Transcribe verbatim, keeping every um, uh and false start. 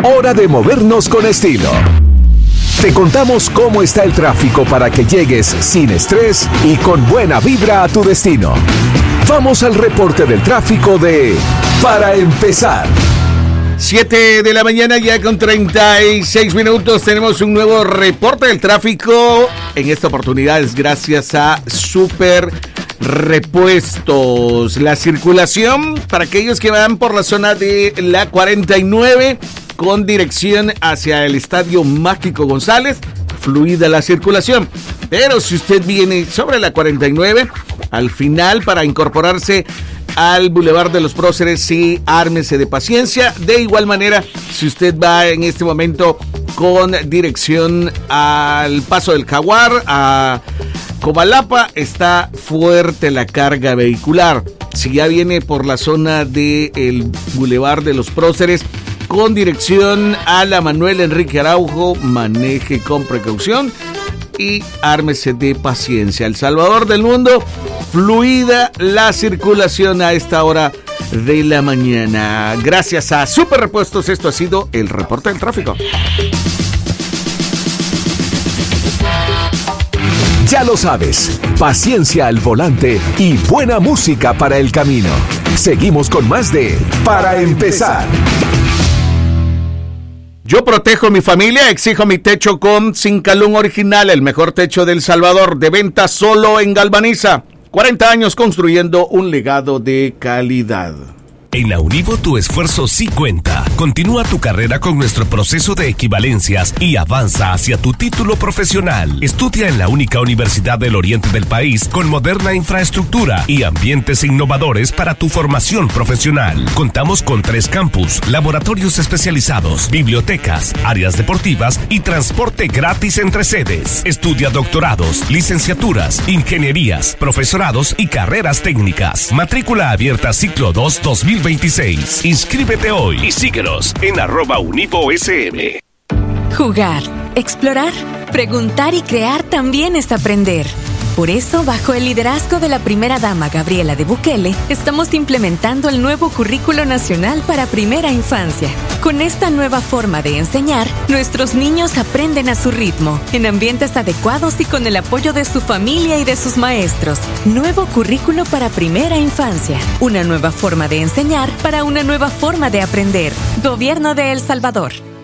Hora de movernos con estilo. Te contamos cómo está el tráfico para que llegues sin estrés y con buena vibra a tu destino. Vamos al reporte del tráfico de Para Empezar. siete de la mañana ya con treinta y seis minutos. Tenemos un nuevo reporte del tráfico. En esta oportunidad es gracias a Super Repuestos. La circulación para aquellos que van por la zona de la cuarenta y nueve con dirección hacia el Estadio Mágico González, fluida la circulación. Pero si usted viene sobre la cuarenta y nueve, al final para incorporarse al Boulevard de los Próceres, sí, ármese de paciencia. De igual manera, si usted va en este momento con dirección al Paso del Jaguar, a Comalapa, está fuerte la carga vehicular. Si ya viene por la zona del Boulevard de los Próceres con dirección a la Manuel Enrique Araujo, maneje con precaución y ármese de paciencia. El Salvador del Mundo, fluida la circulación a esta hora de la mañana. Gracias a Super Repuestos, esto ha sido el reporte del tráfico. Ya lo sabes, paciencia al volante y buena música para el camino. Seguimos con más de Para Empezar. Yo protejo mi familia, exijo mi techo con Cincalum Original, el mejor techo del Salvador, de venta solo en Galvaniza. cuarenta años construyendo un legado de calidad. En la Univo tu esfuerzo sí cuenta. Continúa tu carrera con nuestro proceso de equivalencias y avanza hacia tu título profesional. Estudia en la única universidad del oriente del país con moderna infraestructura y ambientes innovadores para tu formación profesional. Contamos con tres campus, laboratorios especializados, bibliotecas, áreas deportivas y transporte gratis entre sedes. Estudia doctorados, licenciaturas, ingenierías, profesorados y carreras técnicas. Matrícula abierta ciclo dos dos mil veintiséis. Inscríbete hoy y síguenos en arroba Univo S M. Jugar, explorar, preguntar y crear también es aprender. Por eso, bajo el liderazgo de la primera dama Gabriela de Bukele, estamos implementando el nuevo Currículo Nacional para Primera Infancia. Con esta nueva forma de enseñar, nuestros niños aprenden a su ritmo, en ambientes adecuados y con el apoyo de su familia y de sus maestros. Nuevo Currículo para Primera Infancia. Una nueva forma de enseñar para una nueva forma de aprender. Gobierno de El Salvador.